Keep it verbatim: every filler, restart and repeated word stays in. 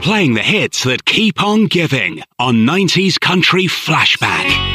Playing the hits that keep on giving on nineties Country Flashback.